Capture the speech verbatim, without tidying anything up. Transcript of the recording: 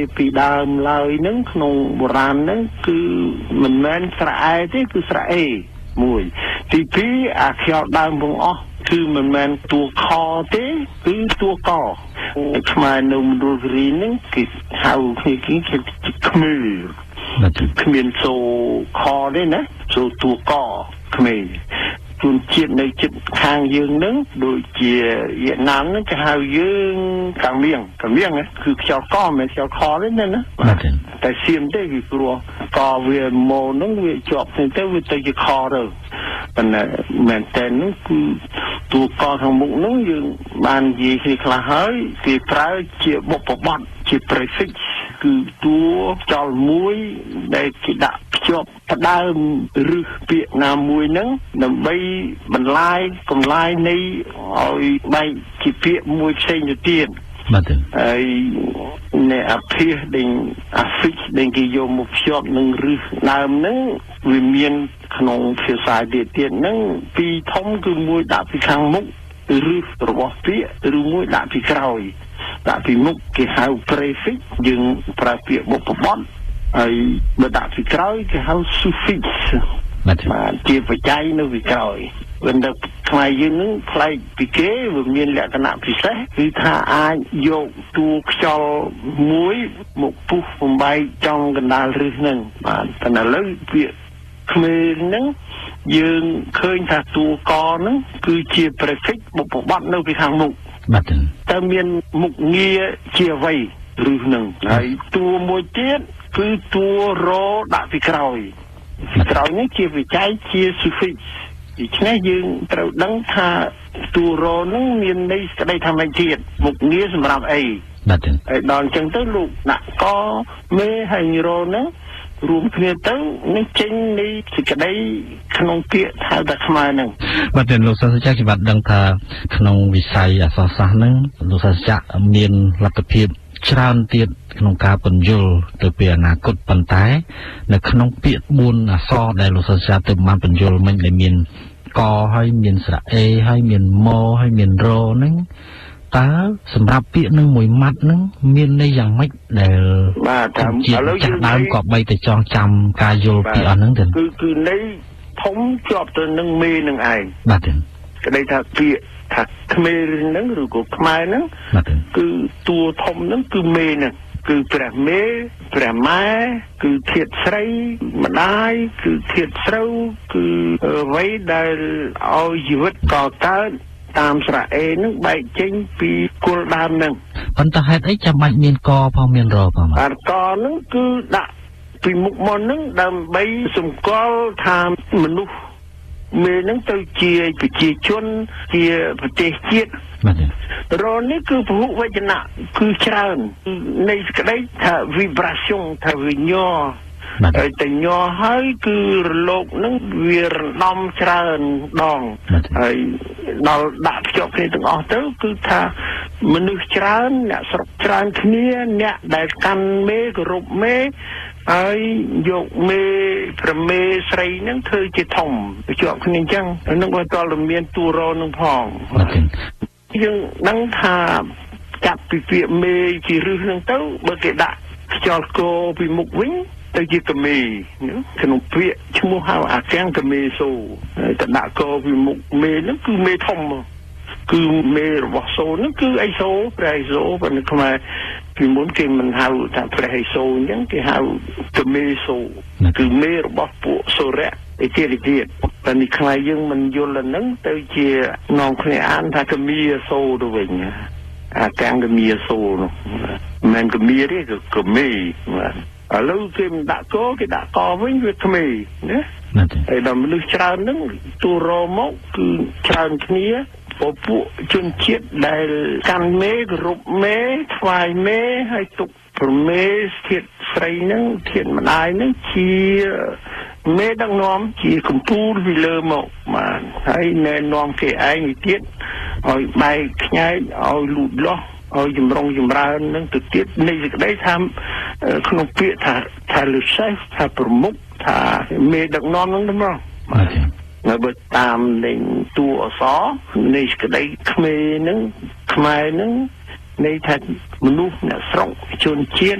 ពីដើមឡើយហ្នឹងក្នុងបុរាណហ្នឹងគឺមិនមែនស្រែទេគឺស្រែមួយទីពីរអាខ្យល់ដើមទាំងអស់គឺមិនមែនតួខទេគឺតួកខ្មែរនៅមណ្ឌលគិរីហ្នឹងគេហៅគេគេខ្មឺគ្មានសូខទេណាសូតួកក្មេងជួនជាតិនៅចិត្តខាងយើងហ្នឹងដូចជាវៀតណាមហ្នឹងគេហៅយើងកាំងមៀងកាំងមៀងគឺខ្យល់កមិនខ្យល់ខទេណាណាតែសៀមទេគឺព្រោះកវាម៉ូហ្នឹងវាជាប់ទៅវាទៅជាខទៅប៉ុន្តែមែនតែនហ្នឹងគឺតួកខាងមុខហ្នឹងយើងបាននិយាយគ្នាខ្លះហើយគេប្រើជាបុព្វបទជា prefix គឺតួចលមួយដែលគេដាក់ភ្ជាប់ផ្ដើមឬពាក្យណាមួយហ្នឹងដើម្បីបន្លាយកម្លាយនៃឲ្យបែកជាពាក្យមួយផ្សេងទៅទៀតបាទហើយនៃអភិសដែលអាហ្វិកដែលគេយកមកភ្ជាប់នឹងឫសដើមហ្នឹងវាមានក្នុងភាសាទៀតទៀតហ្នឹងពីរធំគឺមួយដាក់ពីខាងមុខឬរបស់ពាក្យឬមួយដាក់ពីក្រោយដាក់ពីមុខគេហៅ prefix យើងប្រើពាក្យបុព្វបទហើយបើដាក់ពីក្រោយគេហៅ suffix បាទជាបច្ច័យនៅពីក្រោយវិញដល់ខ្មែរយើងនឹងផ្លែកពីគេវាមានលក្ខណៈពិសេសគឺថាអាចយកតួខ្យល់មួយមកពុះបំបែកចង់កណ្ដាលឫសហ្នឹងបាទតែឥឡូវពាក្យក្មេងហ្នឹងយើងឃើញថាតួកហ្នឹងគឺជា prefix បុព្វបទនៅពីខាងមុខបាទតែមានមុខងារជាអ្វីឬហ្នឹងហើយតួមួយទៀតគឺតួរដាក់ពីក្រោយក្រោយនេះជាវិច័យជា suffix ដូច្នេះយើងត្រូវដឹងថាតួរហ្នឹងមានន័យស្ដីថាម៉េចទៀតមុខងារសម្រាប់អីបាទហើយដល់អញ្ចឹងទៅលោកដាក់កមេហើយរហ្នឹងរួមគ្នាទៅនឹងចេញនៃសេចក្តីក្នុងពាក្យហៅថាខ្មែរហ្នឹងបាទលោកសាស្ត្រាចារ្យខ្ញុំបានដឹងថាក្នុងវិស័យអក្សរសាស្ត្រហ្នឹងលោកសាស្ត្រាចារ្យមានលទ្ធភាពច្រើនទៀតក្នុងការពន្យល់ទៅពីអនាគតប៉ុន្តែនៅក្នុងពាក្យបួនអក្សរដែលលោកសាស្ត្រាចារ្យទៅបានពន្យល់មិញដែលមានកហើយមានស្រៈអេហើយមានម៉ហើយមានរហ្នឹងតើសម្រាប់ពាក្យនឹងមួយម៉ាត់ហ្នឹងមានន័យយ៉ាងម៉េចដែលបាទឥឡូវយើងដើមក៏បីទៅចងចាំការយល់ពាក្យអស់ហ្នឹងទៅគឺគឺន័យធំជាប់ទៅនឹងមេនឹងឯងបាទក្តីថាពាក្យថាក្មេហ្នឹងឬក៏ខ្មែរហ្នឹងគឺតួធំហ្នឹងគឺមេហ្នឹងគឺព្រះមេព្រះម៉ែគឺធាតុស្រីម្ដាយគឺធាតុស្រូវគឺអ្វីដែលឲ្យជីវិតកកើតតាមស្រៈអេនឹងបែកចេញពីគល់ដើមហ្នឹងប៉ុន្តែហេតុអីចាំបាច់មានកផងមានរផងបាទកហ្នឹងគឺដាក់ពីមុខមុនហ្នឹងដើម្បីសម្គាល់ថាមនុស្សមេហ្នឹងទៅជាប្រជាជនជាប្រទេសជាតិបាទរនេះគឺពហុវចនៈគឺច្រើននៃសេចក្តីថា vibration ថាវិញ្ញាហើយតែញ័រហើយគឺរលកហ្នឹងវារំដំច្រើនដងហើយដល់ដាក់ភ្ជាប់គ្នាទាំងអស់ទៅគឺថាមនុស្សច្រើនអ្នកស្រុកច្រើនគ្នាអ្នកដែលកាន់មេគោរពមេហើយយកមេប្រមេស្រីហ្នឹងធ្វើជាធំភ្ជាប់គ្នាអញ្ចឹងហ្នឹងក៏តលមានទូរោនឹងផងយើងដឹងថាចាប់ពីពាក្យមេជារឹសហ្នឹងទៅបើគេដាក់ខ្យល់គោពីមុខវិញទៅជាកមេក្នុងពាក្យឈ្មោះហៅអាកាំងកមេសូហើយតដាក់កពីមុខមេហ្នឹងគឺមេធំគឺមេរបស់សូហ្នឹងគឺអីសូព្រះអីសូប៉ុន្តែខ្មែរពីមុនគេមិនហៅថាព្រះអីសូអញ្ចឹងគេហៅកមេសូគឺមេរបស់ពួកសូរៈឯទៀតឯទៀតតែនេះខ្មែរយើងមិនយល់ហ្នឹងទៅជានាំគ្នាអានថាកមេសូទៅវិញអាកាំងកមេសូនោះមិនកមេទេគឺកមេឥឡូវគេមិនដាក់កគេដាក់កវិញវាក្មេណាហើយដល់មនុស្សច្រើនហ្នឹងទូរមកគឺច្រើនគ្នាពួកជនជាតិដែលកាន់មេគោរពមេថ្វាយមេហើយទុកប្រមេធាតុស្រីហ្នឹងធាតុម្ដាយហ្នឹងជាមេដឹកនាំជាកម្ពូលពីលើមកបាទហើយណែនាំគេឯងទៀតឲ្យបែកខ្ញែកឲ្យលូតលាស់ឲ្យចម្រុងចម្រើននឹងទៅទៀតនៃសេចក្តីថាក្នុងពាក្យថាថាលិសេសថាប្រមុខថាមេដឹកនាំនឹងទៅមកនៅបើតាមនៃតួអក្សរនៃសេចក្តីក្មេនឹងខ្មែរនឹងនៃថាមនុស្សអ្នកស្រុកជនជាតិ